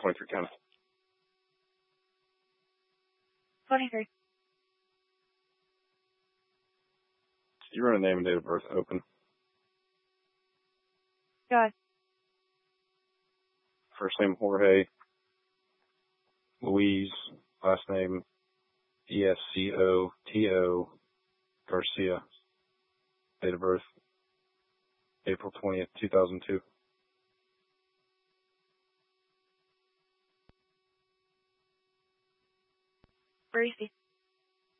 2310. 23. You run a name and date of birth open. Go ahead. First name Jorge. Luis. Last name Escoto Garcia. Date of birth April 20th, 2002. Where is he?